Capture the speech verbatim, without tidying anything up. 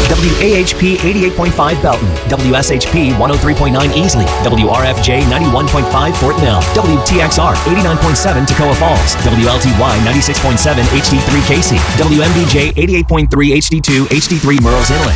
W A H P eighty-eight point five Belton, W S H P one oh three point nine Easley, W R F J ninety-one point five Fort Mill, W T X R eighty-nine point seven Toccoa Falls, W L T Y ninety-six point seven H D three Casey, W M B J eighty-eight point three H D two H D three Murrells Inlet.